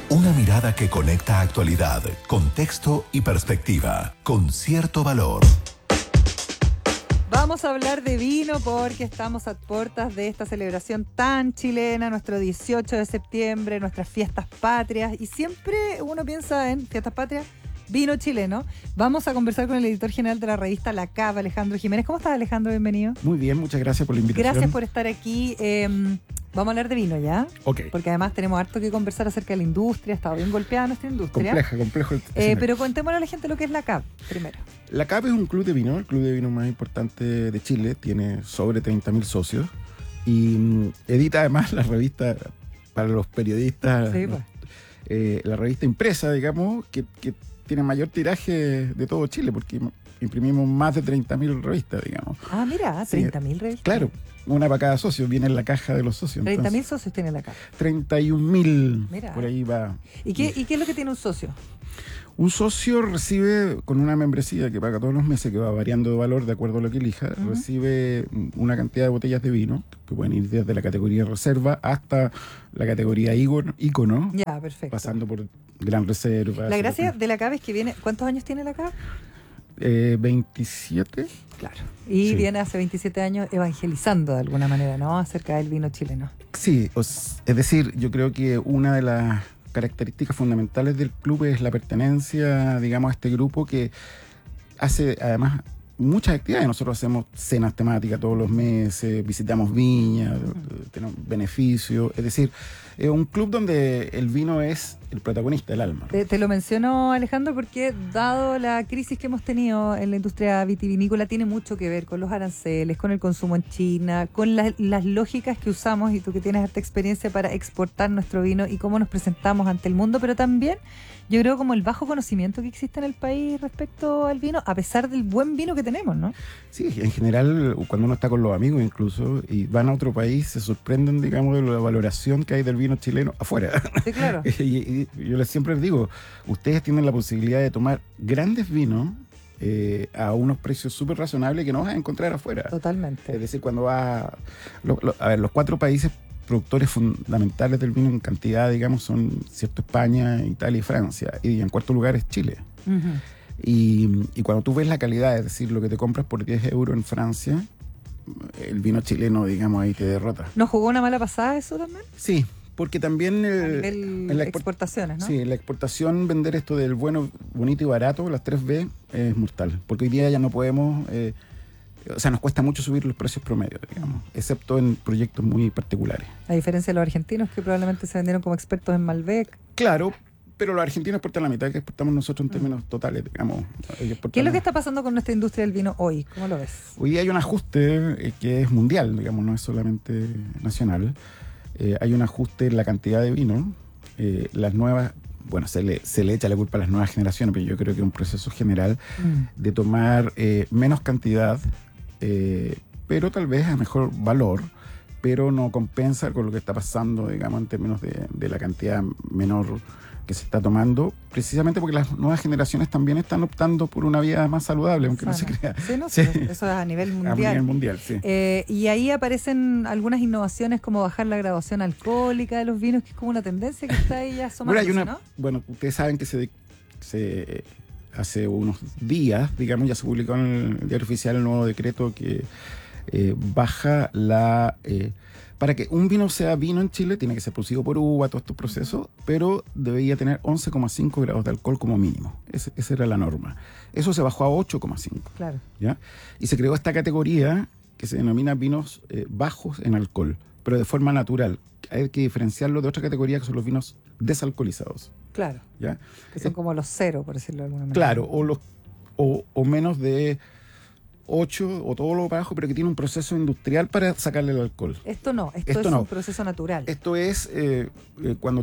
Una mirada que conecta actualidad, contexto y perspectiva, con cierto valor. Vamos a hablar de vino porque estamos a puertas de esta celebración tan chilena, nuestro 18 de septiembre, nuestras fiestas patrias. Y siempre uno piensa en fiestas patrias, vino chileno. Vamos a conversar con el editor general de la revista La Cava, Alejandro Jiménez. ¿Cómo estás, Alejandro? Bienvenido. Muy bien, muchas gracias por la invitación. Gracias por estar aquí. Vamos a hablar de vino, ¿ya? Ok. Porque además tenemos harto que conversar acerca de la industria. Ha estado bien golpeada nuestra industria. Complejo. Pero contémosle a la gente lo que es La Cava, primero. La CAP es un club de vino, el club de vino más importante de Chile. Tiene sobre 30.000 socios y edita además la revista para los periodistas, Sí, pues. la revista impresa, digamos, que tiene mayor tiraje de todo Chile, porque imprimimos más de 30.000 revistas, digamos. Ah, mira, 30.000 revistas. Claro, una para cada socio, viene en la caja de los socios. 30.000 socios tiene La Cava. 31.000, Mira. por ahí va. ¿Y qué es lo que tiene un socio? Un socio recibe, con una membresía que paga todos los meses, que va variando de valor de acuerdo a lo que elija, recibe una cantidad de botellas de vino, que pueden ir desde la categoría reserva hasta la categoría ícono, Ya, perfecto. pasando por gran reserva. La gracia de La Cava es que viene... ¿Cuántos años tiene La Cava? 27. Claro. Y Sí. viene hace 27 años evangelizando de alguna manera, ¿no? Acerca del vino chileno. Sí, es decir, yo creo que una de las características fundamentales del club es la pertenencia, digamos, a este grupo que hace además muchas actividades. Nosotros hacemos cenas temáticas todos los meses, visitamos viñas, tenemos beneficios. Es decir, es un club donde el vino es el protagonista, el alma. Te lo menciono, Alejandro, porque dado la crisis que hemos tenido en la industria vitivinícola, tiene mucho que ver con los aranceles, con el consumo en China, con las lógicas que usamos, y tú que tienes esta experiencia para exportar nuestro vino y cómo nos presentamos ante el mundo, pero también yo creo como el bajo conocimiento que existe en el país respecto al vino, a pesar del buen vino que tenemos, ¿no? Sí, en general, cuando uno está con los amigos incluso y van a otro país, se sorprenden, digamos, de la valoración que hay del vino chileno afuera. Sí, claro. Y yo siempre les digo, ustedes tienen la posibilidad de tomar grandes vinos a unos precios súper razonables que no vas a encontrar afuera. Totalmente. Es decir, cuando vas a ver, los 4 países productores fundamentales del vino en cantidad, digamos, son, ¿cierto?, España, Italia y Francia. Y en cuarto lugar es Chile. Uh-huh. Y cuando tú ves la calidad, es decir, lo que te compras por 10 euros en Francia, el vino chileno, digamos, ahí te derrota. ¿Nos jugó una mala pasada eso también? Sí, porque también A nivel exportaciones, ¿no? Sí, en la exportación vender esto del bueno, bonito y barato, las 3B, es mortal. Porque hoy día ya no podemos... o sea, nos cuesta mucho subir los precios promedios, digamos, excepto en proyectos muy particulares. A diferencia de los argentinos que probablemente se vendieron como expertos en Malbec. Claro, pero los argentinos exportan la mitad que exportamos nosotros en términos totales, digamos. ¿Qué es lo que está pasando con nuestra industria del vino hoy? ¿Cómo lo ves? Hoy día hay un ajuste que es mundial, digamos, no es solamente nacional. Hay un ajuste en la cantidad de vino. Las nuevas... Bueno, se le echa la culpa a las nuevas generaciones, pero yo creo que es un proceso general de tomar menos cantidad, pero tal vez a mejor valor, pero no compensa con lo que está pasando, digamos, en términos de la cantidad menor que se está tomando, precisamente porque las nuevas generaciones también están optando por una vida más saludable, aunque no se crea. Sí, no, Sí. eso es a nivel mundial. A nivel mundial, sí. Y ahí aparecen algunas innovaciones como bajar la graduación alcohólica de los vinos, que es como una tendencia que está ahí asomándose, ¿no? Bueno, ustedes saben que se hace unos días, digamos, ya se publicó en el Diario Oficial el nuevo decreto que baja la... para que un vino sea vino en Chile, tiene que ser producido por uva, todos estos procesos, pero debería tener 11,5 grados de alcohol como mínimo. Esa era la norma. Eso se bajó a 8,5. Claro. ¿Ya? Y se creó esta categoría que se denomina vinos bajos en alcohol, pero de forma natural. Hay que diferenciarlo de otra categoría que son los vinos desalcoholizados. Claro. ¿Ya? Que son como los cero, por decirlo de alguna manera. Claro, o menos de 8 o todo lo bajo, pero que tiene un proceso industrial para sacarle el alcohol. Esto es un proceso natural. Esto es cuando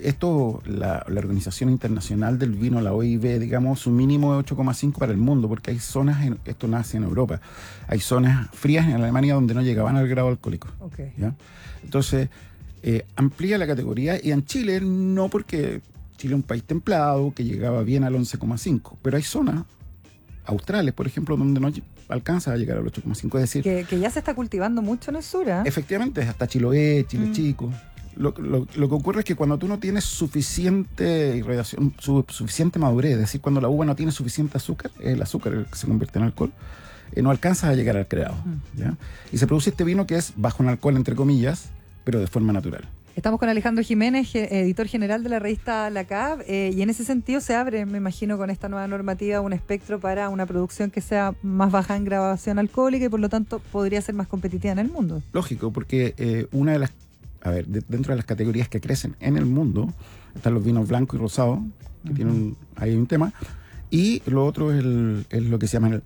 la Organización Internacional del Vino, la OIV, digamos, su mínimo es 8,5 para el mundo, porque hay zonas, esto nace en Europa, hay zonas frías en Alemania donde no llegaban al grado alcohólico. Okay. ¿Ya? Entonces, amplía la categoría, y en Chile no, porque Chile es un país templado que llegaba bien al 11,5, pero hay zonas australes, por ejemplo, donde no alcanza a llegar al 8,5, es decir... Que ya se está cultivando mucho en el sur, ¿eh? Efectivamente, hasta Chiloé, Chile Chico, Lo que ocurre es que cuando tú no tienes suficiente irradiación, suficiente madurez, es decir, cuando la uva no tiene suficiente azúcar, el azúcar el que se convierte en alcohol, no alcanzas a llegar al creado. ¿Ya? Y se produce este vino que es bajo en alcohol, entre comillas, pero de forma natural. Estamos con Alejandro Jiménez, editor general de la revista La CAV, y en ese sentido se abre, me imagino, con esta nueva normativa un espectro para una producción que sea más baja en graduación alcohólica y por lo tanto podría ser más competitiva en el mundo. Lógico, porque una de las, dentro de las categorías que crecen en el mundo están los vinos blancos y rosados, que tienen ahí un tema, y lo otro es lo que se llama el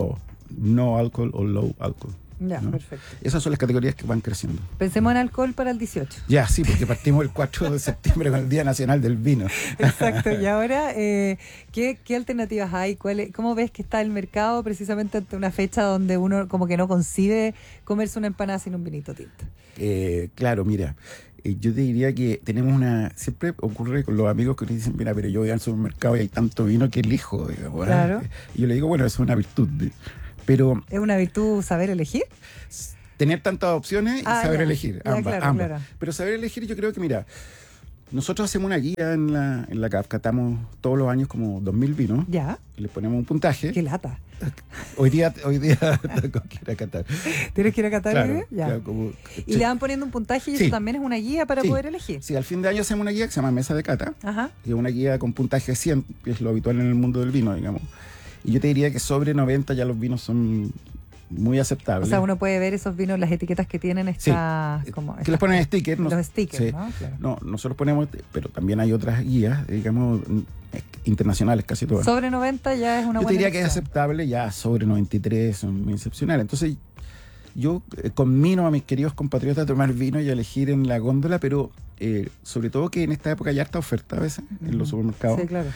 no alcohol o low alcohol. Ya, ¿no? perfecto. Esas son las categorías que van creciendo. Pensemos en alcohol para el 18. Ya, sí, porque partimos el 4 de septiembre con el Día Nacional del Vino. Exacto. Y ahora, ¿qué alternativas hay? ¿Cómo ves que está el mercado precisamente ante una fecha donde uno como que no concibe comerse una empanada sin un vinito tinto? Claro, mira, yo te diría que tenemos siempre ocurre con los amigos que nos dicen, mira, pero yo voy al supermercado y hay tanto vino que elijo, digamos. Claro. Y yo le digo, bueno, eso es una virtud. Pero ¿Es una virtud saber elegir? Tener tantas opciones y saber elegir, ambas. Claro. Pero saber elegir, yo creo que, mira, nosotros hacemos una guía en la CAV, catamos todos los años como 2.000 vinos. Ya. Y le ponemos un puntaje. ¡Qué lata! Hoy día tengo que ir a catar. ¿Tienes que ir a catar? Claro, Ya. claro, y le van poniendo un puntaje y Sí. eso también es una guía para poder elegir. Sí, al fin de año hacemos una guía que se llama Mesa de Cata. Ajá. Que es una guía con puntaje 100, que es lo habitual en el mundo del vino, digamos. Y yo te diría que sobre 90 ya los vinos son muy aceptables. O sea, uno puede ver esos vinos, las etiquetas que tienen estas... Sí, como que les ponen stickers. los stickers, sí. ¿no? Claro. No, nosotros ponemos, pero también hay otras guías, digamos, internacionales casi todas. Sobre 90 ya es una Yo buena te diría que es elección. aceptable, ya sobre 93 son muy excepcionales. Entonces, yo conmino a mis queridos compatriotas a tomar vino y a elegir en la góndola, pero sobre todo que en esta época ya está oferta a veces en los supermercados. Sí, claro.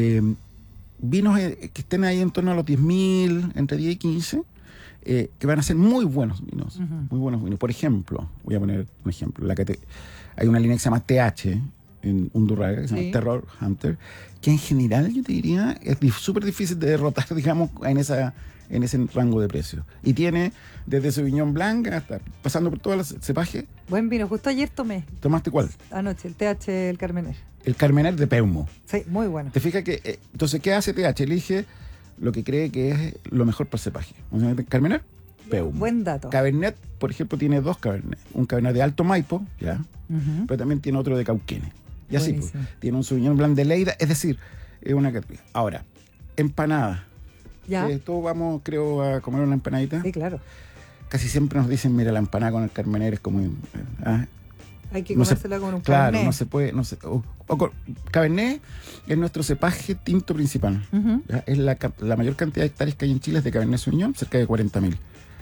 Vinos que estén ahí en torno a los 10.000, entre 10 y 15, que van a ser muy buenos vinos. Muy buenos vinos. Por ejemplo, voy a poner un ejemplo. Hay una línea que se llama TH en Undurraga, que se llama Terror Hunter, que en general yo te diría es súper difícil de derrotar, digamos, en ese rango de precios. Y tiene desde Sauvignon Blanc hasta pasando por todas las cepajes. Buen vino. Justo ayer tomé, ¿Tomaste cuál? anoche, el TH, el Carmener. El Carmener de Peumo. Sí, muy bueno. Te fijas que, entonces, ¿qué hace TH? Elige lo que cree que es lo mejor para el cepaje. O sea, Carmener, Peumo. Buen dato. Cabernet, por ejemplo, tiene dos Cabernet. Un Cabernet de Alto Maipo, ya, pero también tiene otro de Cauquenes. Y así, pues, tiene un Sauvignon Blanc de Lleida, es decir, es una categoría. Ahora, empanada. Ya. Todos vamos, creo, a comer una empanadita. Sí, claro. Casi siempre nos dicen, mira, la empanada con el Carmener es como... Hay que no se- comérsela con un Claro, Cabernet. no se puede... Cabernet es nuestro cepaje tinto principal. Ujú. ¿Ya? Es la mayor cantidad de hectáreas que hay en Chile es de Cabernet Sauvignon, cerca de 40.000.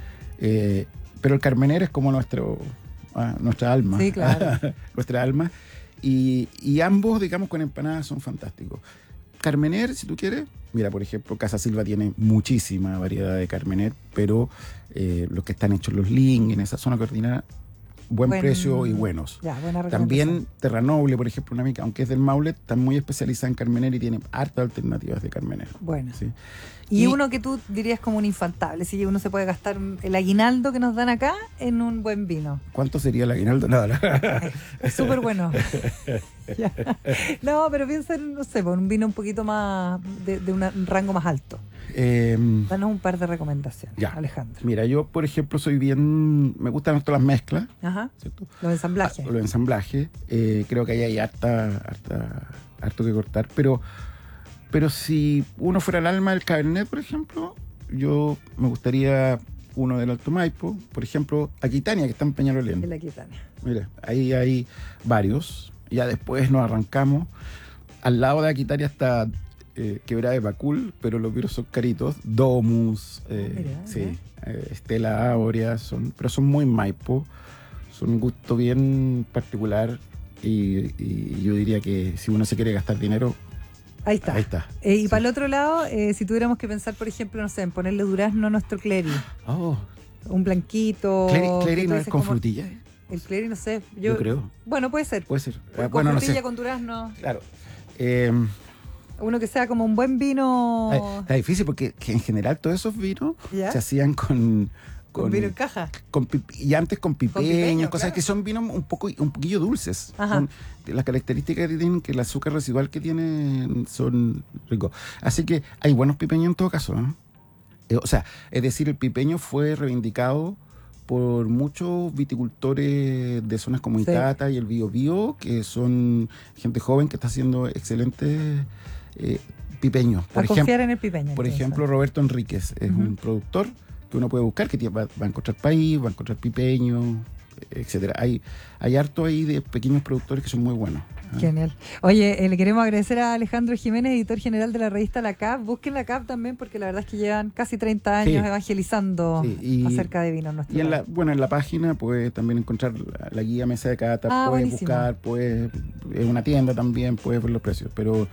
Pero el Carmener es como nuestra alma. Sí, claro. Nuestra alma. Y ambos, digamos, con empanadas son fantásticos. Carmener, si tú quieres, mira, por ejemplo, Casa Silva tiene muchísima variedad de Carmener, pero los que están hechos los Ling, en esa zona coordinada, buen precio y buenos. Ya, buena recomendación. También Terranoble, por ejemplo, una amiga, aunque es del Maule, está muy especializada en Carmener y tiene hartas alternativas de Carmener. Bueno. ¿sí? Y uno que tú dirías como un infaltable, si uno se puede gastar el aguinaldo que nos dan acá en un buen vino. ¿Cuánto sería el aguinaldo? Nada. Es súper bueno. Ya. No, pero piensa en, no sé, por un vino un poquito más de un rango más alto. Danos un par de recomendaciones, Ya. Alejandro. Mira, yo, por ejemplo, me gustan harto las mezclas, Ajá. ¿cierto? Los ensamblajes. Los ensamblajes. Creo que ahí hay harto que cortar, pero si uno fuera el alma del Cabernet, por ejemplo, yo me gustaría uno del Alto Maipo, por ejemplo, Aquitania, que está en Peñalolén. En la Aquitania. Mira, ahí hay varios. Ya después nos arrancamos. Al lado de Aquitania está Quebrada de Bacul, pero los vinos son caritos. Domus, mira, sí, Estela Áurea, pero son muy Maipo. Son un gusto bien particular y yo diría que si uno se quiere gastar dinero, Ahí está. ahí está. Y Sí. para el otro lado, si tuviéramos que pensar, por ejemplo, no sé, en ponerle durazno a nuestro Cleri, Oh, un blanquito. Cleri que tú no es dices con como- frutilla, El Cleri, no sé. yo creo. Bueno, puede ser. Puede ser. Con Bueno, no frutilla, sé. con durazno. Claro. Uno que sea como un buen vino. Está difícil porque que en general todos esos vinos ¿Ya? se hacían con Con vino en caja. Y antes con pipeño, pipeño, cosas claro. que son vinos un poquillo dulces. Ajá. Las características que tienen, que el azúcar residual que tienen son ricos. Así que hay buenos pipeños en todo caso, ¿no? Es decir, el pipeño fue reivindicado por muchos viticultores de zonas como Itata y el Biobío, que son gente joven que está haciendo excelentes pipeños. Confiar en el pipeño. Por ejemplo, Roberto Enríquez es un productor que uno puede buscar, que va a encontrar país, va a encontrar pipeño, etcétera. Hay harto ahí de pequeños productores que son muy buenos. Genial. Oye, le queremos agradecer a Alejandro Jiménez, editor general de la revista La CAP. Busquen La CAP también, porque la verdad es que llevan casi 30 años evangelizando acerca de vino en nuestro país. En la página puedes también encontrar la guía Mesa de Cata, puedes buscar, es una tienda también, puedes ver los precios, pero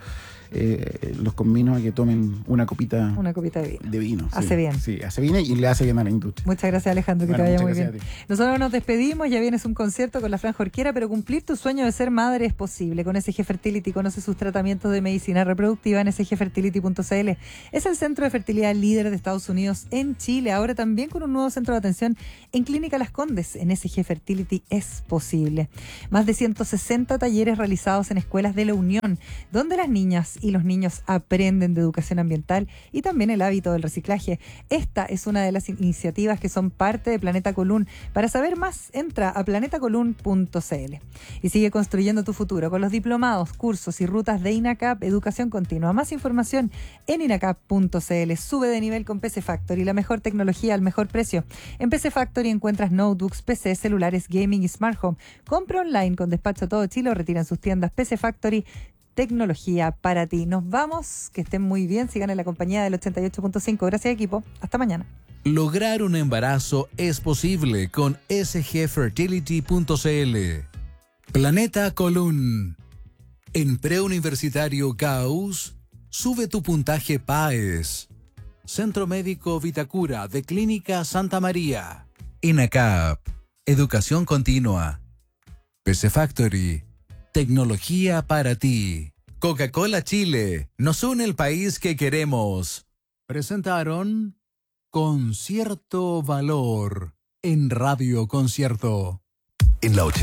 los conmino a que tomen una copita de vino. Hace bien. Sí, hace bien y le hace bien a la industria. Muchas gracias, Alejandro, que te vaya muy bien. Nosotros nos despedimos, ya vienes un concierto con la Franja Orquera, pero cumplir tu sueño de ser madre es posible. Con SG Fertility conoce sus tratamientos de medicina reproductiva en sgfertility.cl. Es el centro de fertilidad líder de Estados Unidos en Chile, ahora también con un nuevo centro de atención en Clínica Las Condes. En SG Fertility es posible. Más de 160 talleres realizados en escuelas de la Unión, donde las niñas y los niños aprenden de educación ambiental y también el hábito del reciclaje. Esta es una de las iniciativas que son parte de Planeta Colún. Para saber más, entra a planetacolún.cl y sigue construyendo tu futuro con los diplomados, cursos y rutas de INACAP Educación Continua. Más información en inacap.cl. Sube de nivel con PC Factory, la mejor tecnología al mejor precio. En PC Factory encuentras notebooks, PC, celulares, gaming y smart home. Compra online con despacho a todo Chile o retira en sus tiendas. PC Factory, tecnología para ti. Nos vamos, que estén muy bien, sigan en la compañía del 88.5. Gracias, equipo. Hasta mañana. Lograr un embarazo es posible con sgfertility.cl. Planeta Colún. En Preuniversitario Gauss, sube tu puntaje PAES. Centro Médico Vitacura de Clínica Santa María. INACAP. Educación continua. PC Factory. Tecnología para ti. Coca-Cola Chile. Nos une el país que queremos. Presentaron Concierto Valor en Radio Concierto. En la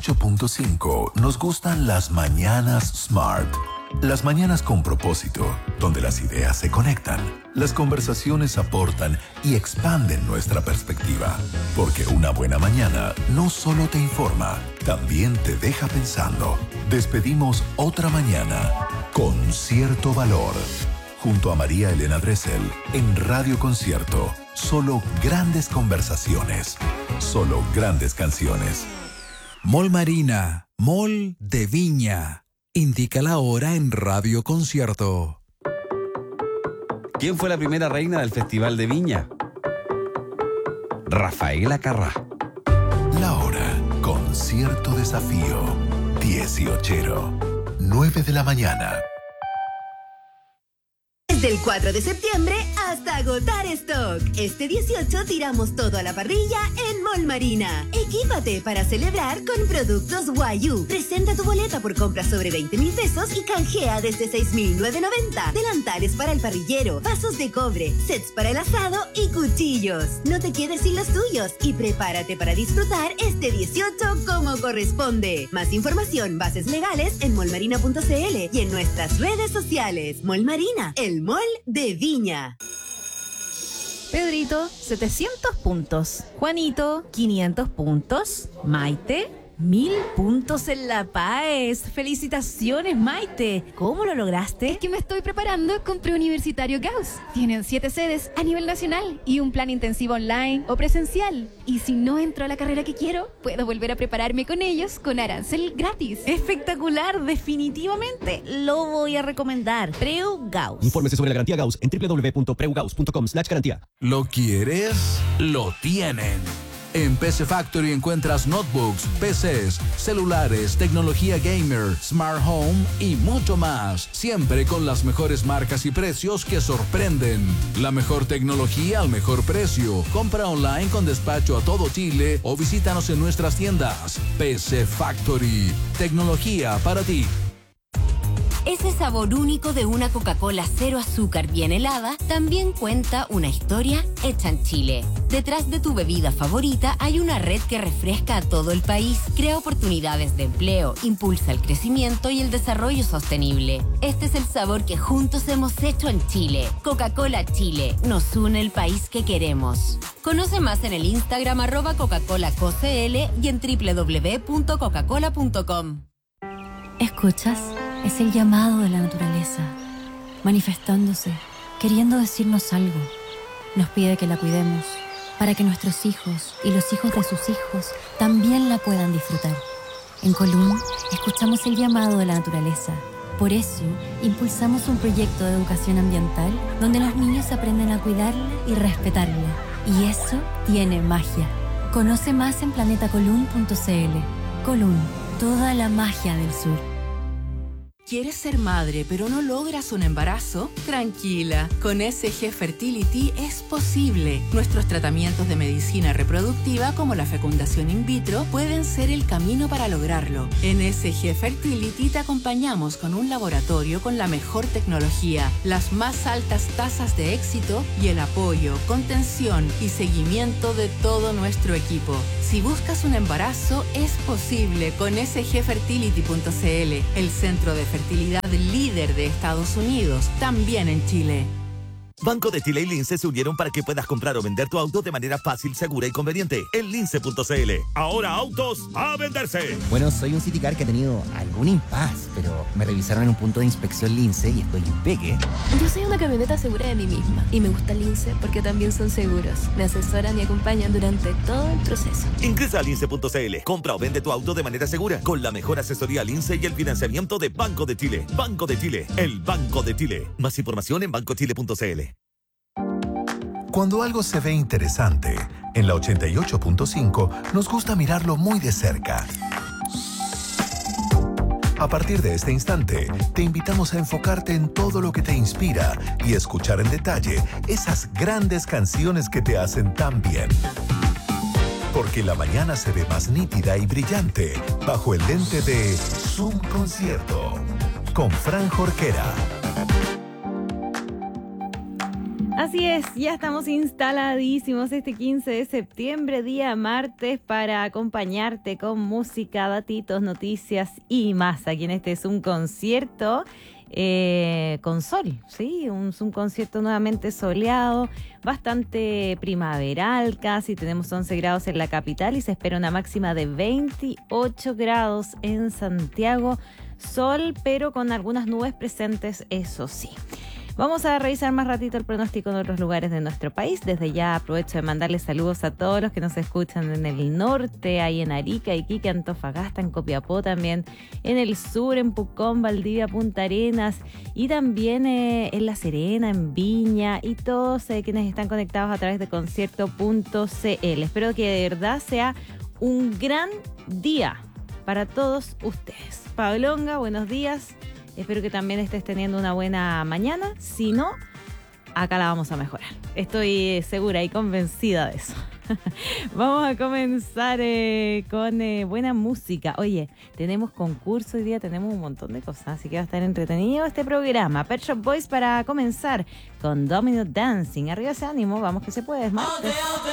88.5 nos gustan las mañanas Smart. Las mañanas con propósito, donde las ideas se conectan, las conversaciones aportan y expanden nuestra perspectiva. Porque una buena mañana no solo te informa, también te deja pensando. Despedimos otra mañana con cierto valor. Junto a María Elena Dressel en Radio Concierto. Solo grandes conversaciones. Solo grandes canciones. Mall Marina, Mall de Viña. Indica la hora en Radio Concierto. ¿Quién fue la primera reina del Festival de Viña? Rafaela Carrá. La hora con cierto desafío. 18:00, 9 de la mañana. Desde el 4 de septiembre hasta agotar stock. Este 18 tiramos todo a la parrilla en Mall Marina. Equípate para celebrar con productos Wayuu. Presenta tu boleta por compras sobre 20,000 pesos y canjea desde 6,990. Delantales para el parrillero, vasos de cobre, sets para el asado y cuchillos. No te quedes sin los tuyos y prepárate para disfrutar este 18 como corresponde. Más información, bases legales en mallmarina.cl y en nuestras redes sociales. Mall Marina, el mall de Viña. Pedrito, 700 puntos. Juanito, 500 puntos. Maite, 1000 puntos en la PAES. ¡Felicitaciones, Maite! ¿Cómo lo lograste? Es que me estoy preparando con Preuniversitario Gauss. Tienen 7 sedes a nivel nacional y un plan intensivo online o presencial. Y si no entro a la carrera que quiero, puedo volver a prepararme con ellos con arancel gratis. Espectacular, definitivamente. Lo voy a recomendar. Preu Gauss. Infórmese sobre la garantía Gauss en www.preugauss.com/garantía. ¿Lo quieres? Lo tienen. En PC Factory encuentras notebooks, PCs, celulares, tecnología gamer, smart home y mucho más. Siempre con las mejores marcas y precios que sorprenden. La mejor tecnología al mejor precio. Compra online con despacho a todo Chile o visítanos en nuestras tiendas. PC Factory. Tecnología para ti. Ese sabor único de una Coca-Cola cero azúcar bien helada también cuenta una historia hecha en Chile. Detrás de tu bebida favorita hay una red que refresca a todo el país, crea oportunidades de empleo, impulsa el crecimiento y el desarrollo sostenible. Este es el sabor que juntos hemos hecho en Chile. Coca-Cola Chile, nos une el país que queremos. Conoce más en el Instagram @Coca-ColaCoCL y en www.coca-cola.com. ¿Escuchas? Es el llamado de la naturaleza, manifestándose, queriendo decirnos algo. Nos pide que la cuidemos, para que nuestros hijos y los hijos de sus hijos también la puedan disfrutar. En Colún, escuchamos el llamado de la naturaleza. Por eso, impulsamos un proyecto de educación ambiental donde los niños aprenden a cuidarla y respetarla. Y eso tiene magia. Conoce más en planetacolún.cl. Colún, toda la magia del sur. ¿Quieres ser madre pero no logras un embarazo? Tranquila, con SG Fertility es posible. Nuestros tratamientos de medicina reproductiva como la fecundación in vitro pueden ser el camino para lograrlo. En SG Fertility te acompañamos con un laboratorio con la mejor tecnología, las más altas tasas de éxito y el apoyo, contención y seguimiento de todo nuestro equipo. Si buscas un embarazo, es posible con sgfertility.cl, el centro de fertilidad líder de Estados Unidos, también en Chile. Banco de Chile y Lince se unieron para que puedas comprar o vender tu auto de manera fácil, segura y conveniente en lince.cl. Ahora autos a venderse. Bueno, soy un Citicar que ha tenido algún impasse, pero me revisaron en un punto de inspección Lince y estoy impeque. Yo soy una camioneta segura de mí misma y me gusta Lince porque también son seguros. Me asesoran y acompañan durante todo el proceso. Ingresa a lince.cl. Compra o vende tu auto de manera segura con la mejor asesoría Lince y el financiamiento de Banco de Chile. Banco de Chile, el Banco de Chile. Más información en bancochile.cl. Cuando algo se ve interesante, en la 88.5 nos gusta mirarlo muy de cerca. A partir de este instante, te invitamos a enfocarte en todo lo que te inspira y escuchar en detalle esas grandes canciones que te hacen tan bien. Porque la mañana se ve más nítida y brillante bajo el lente de Zoom Concierto con Fran Jorquera. Así es, ya estamos instaladísimos este 15 de septiembre, día martes, para acompañarte con música, datitos, noticias y más. Aquí en este es un concierto con sol, ¿sí? Un concierto nuevamente soleado, bastante primaveral casi. Tenemos 11 grados en la capital y se espera una máxima de 28 grados en Santiago. Sol, pero con algunas nubes presentes, eso sí. Vamos a revisar más ratito el pronóstico en otros lugares de nuestro país. Desde ya aprovecho de mandarles saludos a todos los que nos escuchan en el norte, ahí en Arica, Iquique, Antofagasta, en Copiapó también, en el sur, en Pucón, Valdivia, Punta Arenas y también en La Serena, en Viña y todos quienes están conectados a través de concierto.cl. Espero que de verdad sea un gran día para todos ustedes. Pablonga, buenos días. Espero que también estés teniendo una buena mañana. Si no, acá la vamos a mejorar. Estoy segura y convencida de eso. Vamos a comenzar con buena música. Oye, tenemos concurso hoy día, tenemos un montón de cosas, así que va a estar entretenido este programa. Pet Shop Boys para comenzar con Domino Dancing. Arriba ese ánimo, vamos que se puede, es martes.